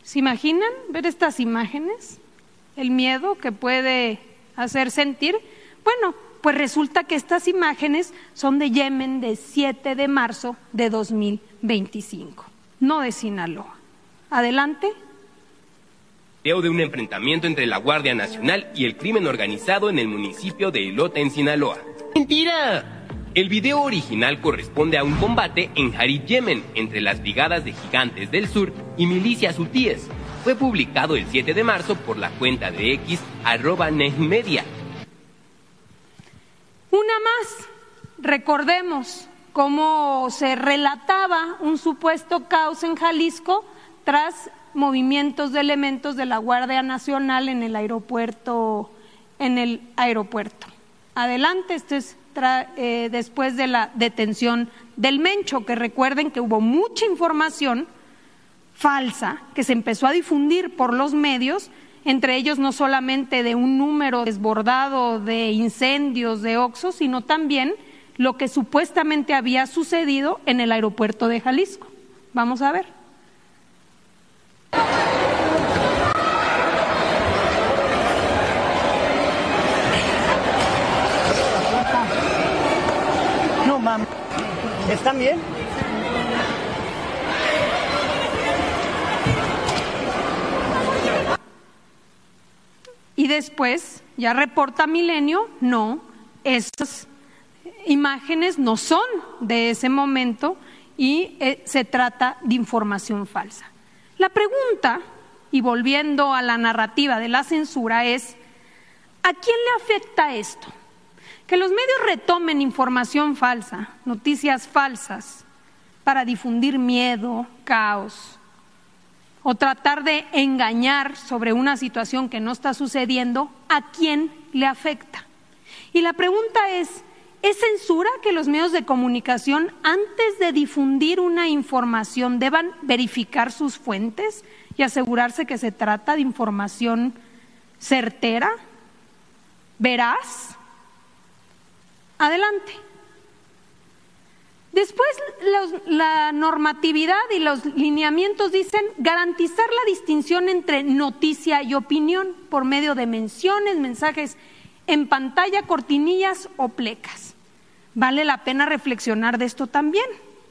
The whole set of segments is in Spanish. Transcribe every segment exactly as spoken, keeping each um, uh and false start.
¿Se imaginan ver estas imágenes? El miedo que puede hacer sentir. Bueno, pues resulta que estas imágenes son de Yemen de siete de marzo de dos mil veinticinco, no de Sinaloa. Adelante. Video de un enfrentamiento entre la Guardia Nacional y el crimen organizado en el municipio de Ilota, en Sinaloa. ¡Mentira! El video original corresponde a un combate en Harid, Yemen, entre las brigadas de Gigantes del Sur y milicias hutíes. Fue publicado el siete de marzo por la cuenta de X, arroba Nejmedia. Una más. Recordemos cómo se relataba un supuesto caos en Jalisco tras movimientos de elementos de la Guardia Nacional en el aeropuerto, en el aeropuerto. Adelante, esto es tra, eh, después de la detención del Mencho, que recuerden que hubo mucha información falsa que se empezó a difundir por los medios, entre ellos no solamente de un número desbordado de incendios de Oxxo, sino también lo que supuestamente había sucedido en el aeropuerto de Jalisco. Vamos a ver. No, mam. ¿Están bien? Y después, ya reporta Milenio, no, esas imágenes no son de ese momento y eh, se trata de información falsa. La pregunta, y volviendo a la narrativa de la censura, es ¿a quién le afecta esto? Que los medios retomen información falsa, noticias falsas, para difundir miedo, caos, o tratar de engañar sobre una situación que no está sucediendo, ¿a quién le afecta? Y la pregunta es, ¿es censura que los medios de comunicación, antes de difundir una información, deban verificar sus fuentes y asegurarse que se trata de información certera, veraz? Adelante. Después, los, la normatividad y los lineamientos dicen garantizar la distinción entre noticia y opinión por medio de menciones, mensajes en pantalla, cortinillas o plecas. Vale la pena reflexionar de esto también.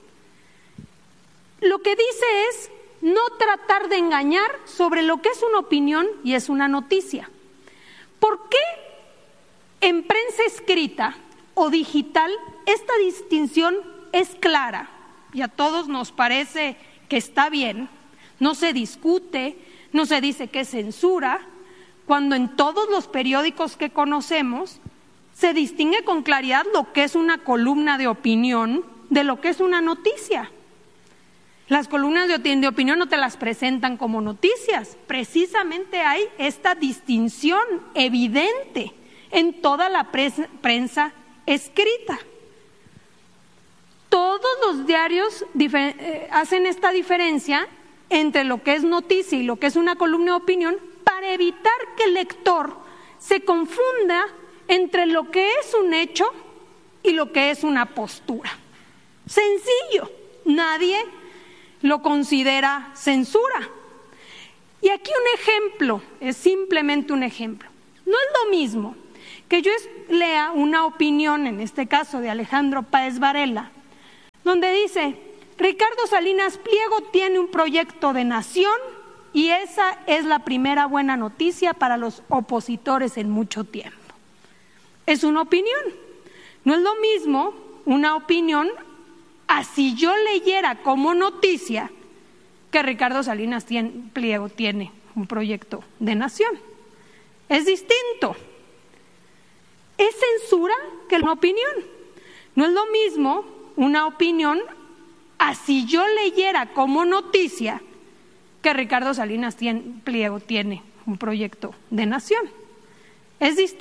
Lo que dice es no tratar de engañar sobre lo que es una opinión y es una noticia. ¿Por qué en prensa escrita o digital esta distinción es clara y a todos nos parece que está bien? No se discute, no se dice que es censura, cuando en todos los periódicos que conocemos se distingue con claridad lo que es una columna de opinión de lo que es una noticia. Las columnas de, de opinión no te las presentan como noticias, precisamente hay esta distinción evidente en toda la prensa, prensa escrita. Todos los diarios eh, hacen esta diferencia entre lo que es noticia y lo que es una columna de opinión para evitar que el lector se confunda entre lo que es un hecho y lo que es una postura. Sencillo, nadie lo considera censura. Y aquí un ejemplo, es simplemente un ejemplo. No es lo mismo que yo lea una opinión, en este caso de Alejandro Páez Varela, donde dice, Ricardo Salinas Pliego tiene un proyecto de nación y esa es la primera buena noticia para los opositores en mucho tiempo. Es una opinión. No es lo mismo una opinión así yo leyera como noticia que Ricardo Salinas tiene, Pliego tiene un proyecto de nación. Es distinto. Es censura que una opinión. No es lo mismo una opinión así yo leyera como noticia que Ricardo Salinas tiene, Pliego tiene un proyecto de nación. Es distinto.